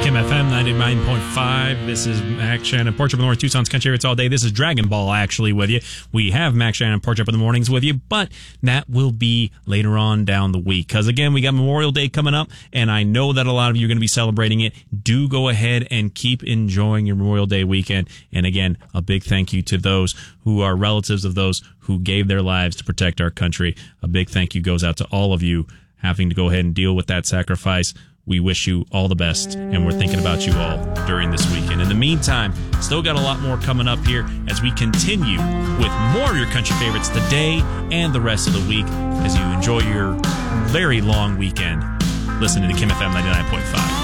Kim FM 99.5. This is Max Shannon, Porch Up in the Morning, Tucson's Country Hits all day. This is Dragon Ball, actually, with you. We have Max Shannon, Porch Up in the Mornings with you, but that will be later on down the week. Because, again, we got Memorial Day coming up, and I know that a lot of you are going to be celebrating it. Do go ahead and keep enjoying your Memorial Day weekend. And, again, a big thank you to those who are relatives of those who gave their lives to protect our country. A big thank you goes out to all of you having to go ahead and deal with that sacrifice. We wish you all the best, and we're thinking about you all during this weekend. In the meantime, still got a lot more coming up here as we continue with more of your country favorites today and the rest of the week as you enjoy your very long weekend listening to Kim FM 99.5.